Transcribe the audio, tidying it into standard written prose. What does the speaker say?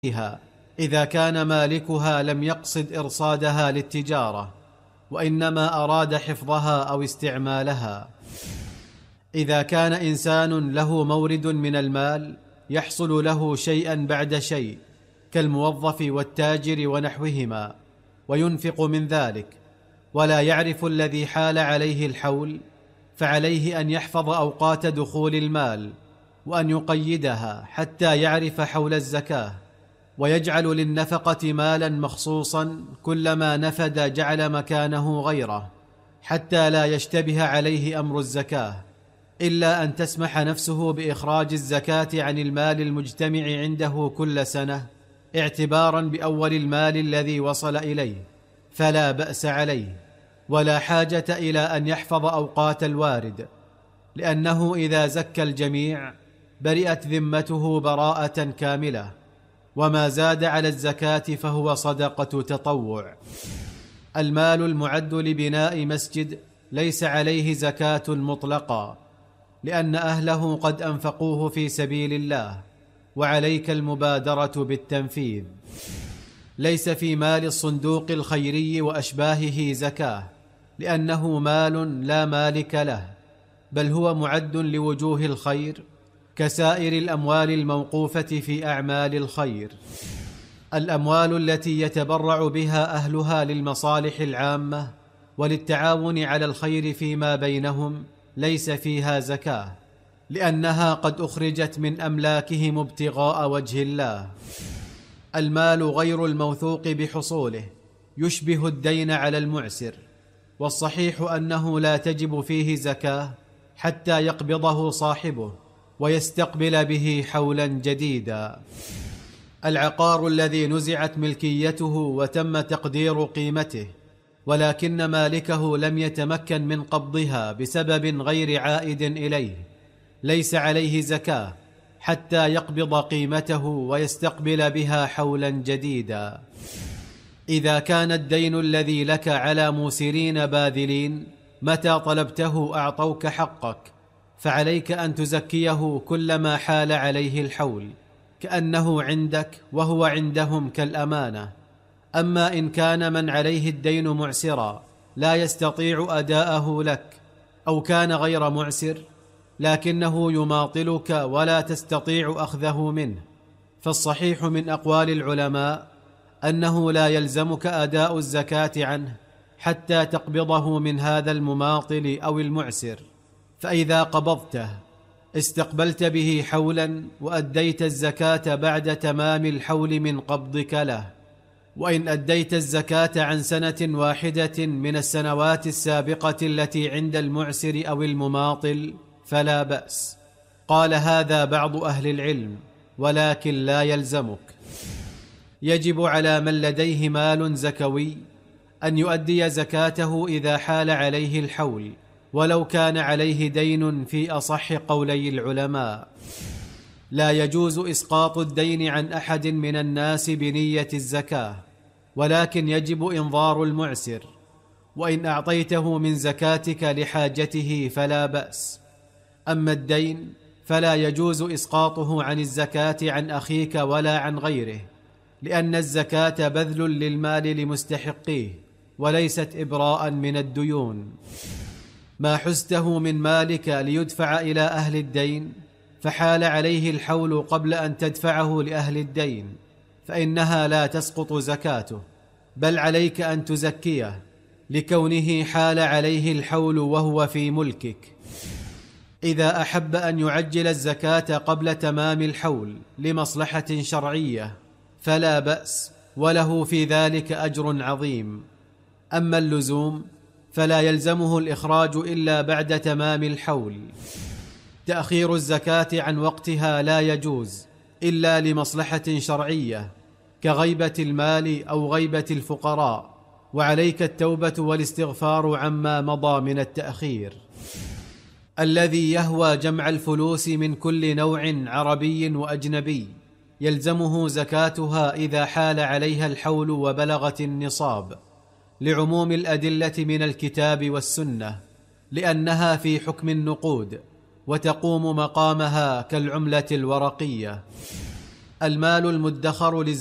فيها إذا كان مالكها لم يقصد إرصادها للتجارة، وإنما أراد حفظها أو استعمالها. إذا كان إنسان له مورد من المال يحصل له شيئا بعد شيء كالموظف والتاجر ونحوهما، وينفق من ذلك ولا يعرف الذي حال عليه الحول، فعليه أن يحفظ أوقات دخول المال وأن يقيدها حتى يعرف حول الزكاة، ويجعل للنفقة مالا مخصوصا، كلما نفد جعل مكانه غيره حتى لا يشتبه عليه أمر الزكاة، إلا أن تسمح نفسه بإخراج الزكاة عن المال المجتمع عنده كل سنة اعتبارا بأول المال الذي وصل إليه، فلا بأس عليه، ولا حاجة إلى أن يحفظ أوقات الوارد، لأنه إذا زكى الجميع برئت ذمته براءة كاملة، وما زاد على الزكاة فهو صدقة تطوع. المال المعد لبناء مسجد ليس عليه زكاة مطلقا، لأن أهله قد أنفقوه في سبيل الله، وعليك المبادرة بالتنفيذ. ليس في مال الصندوق الخيري وأشباهه زكاة، لأنه مال لا مالك له، بل هو معد لوجوه الخير كسائر الأموال الموقوفة في أعمال الخير. الأموال التي يتبرع بها أهلها للمصالح العامة وللتعاون على الخير فيما بينهم ليس فيها زكاة، لأنها قد أخرجت من أملاكهم ابتغاء وجه الله. المال غير الموثوق بحصوله يشبه الدين على المعسر، والصحيح أنه لا تجب فيه زكاة حتى يقبضه صاحبه ويستقبل به حولا جديدا. العقار الذي نزعت ملكيته وتم تقدير قيمته، ولكن مالكه لم يتمكن من قبضها بسبب غير عائد إليه، ليس عليه زكاة حتى يقبض قيمته ويستقبل بها حولا جديدا. إذا كان الدين الذي لك على موسرين باذلين متى طلبته أعطوك حقك، فعليك أن تزكيه كلما حال عليه الحول، كأنه عندك وهو عندهم كالأمانة. أما إن كان من عليه الدين معسرا لا يستطيع أداءه لك، أو كان غير معسر لكنه يماطلك ولا تستطيع أخذه منه، فالصحيح من أقوال العلماء أنه لا يلزمك أداء الزكاة عنه حتى تقبضه من هذا المماطل أو المعسر، فإذا قبضته استقبلت به حولا وأديت الزكاة بعد تمام الحول من قبضك له. وإن أديت الزكاة عن سنة واحدة من السنوات السابقة التي عند المعسر أو المماطل فلا بأس. قال هذا بعض أهل العلم، ولكن لا يلزمك. يجب على من لديه مال زكوي أن يؤدي زكاته إذا حال عليه الحول، ولو كان عليه دين في أصح قولي العلماء. لا يجوز إسقاط الدين عن أحد من الناس بنية الزكاة، ولكن يجب إنظار المعسر، وإن أعطيته من زكاتك لحاجته فلا بأس. أما الدين فلا يجوز إسقاطه عن الزكاة عن أخيك ولا عن غيره، لأن الزكاة بذل للمال لمستحقيه وليست إبراء من الديون. ما حزته من مالك ليدفع إلى أهل الدين فحال عليه الحول قبل أن تدفعه لأهل الدين، فإنها لا تسقط زكاته، بل عليك أن تزكيه لكونه حال عليه الحول وهو في ملكك. إذا أحب أن يعجل الزكاة قبل تمام الحول لمصلحة شرعية فلا بأس، وله في ذلك أجر عظيم. أما اللزوم فلا يلزمه الإخراج إلا بعد تمام الحول. تأخير الزكاة عن وقتها لا يجوز إلا لمصلحة شرعية كغيبة المال أو غيبة الفقراء، وعليك التوبة والاستغفار عما مضى من التأخير. الذي يهوى جمع الفلوس من كل نوع عربي وأجنبي يلزمه زكاتها إذا حال عليها الحول وبلغت النصاب، لعموم الأدلة من الكتاب والسنة، لأنها في حكم النقود وتقوم مقامها كالعملة الورقية. المال المدخر